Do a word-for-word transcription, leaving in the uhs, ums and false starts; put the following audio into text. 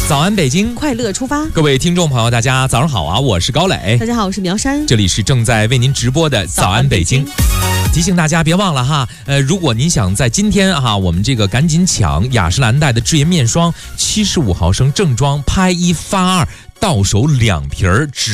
早安北京， 快乐出发。 各位听众朋友，大家早上好啊！我是高磊， 大家好，我是苗山， 这里是正在为您直播的早安北京。提醒大家别忘了哈，呃，如果您想在今天哈，我们这个赶紧抢雅诗兰黛的智颜面霜七十五毫升正装，拍一发二，到手两瓶儿，只